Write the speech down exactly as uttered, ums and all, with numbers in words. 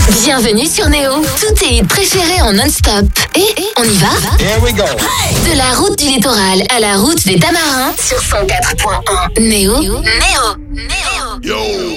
Bienvenue sur Néo. Tous tes hits préférés en non-stop. Et on y va? Here we go. De la route du littoral à la route des Tamarins sur cent quatre point un. Néo. Néo. Néo. Yo.